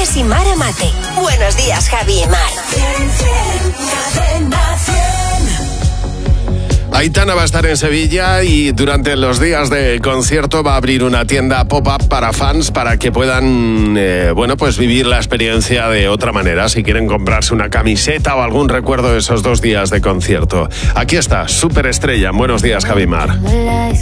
Tienes y Mar Amate. Buenos días, Javi y Mar. Aitana va a estar en Sevilla y durante los días de concierto va a abrir una tienda pop-up para fans para que puedan, pues vivir la experiencia de otra manera, si quieren comprarse una camiseta o algún recuerdo de esos 2 días de concierto. Aquí está, Superestrella. Buenos días, Javi Mar.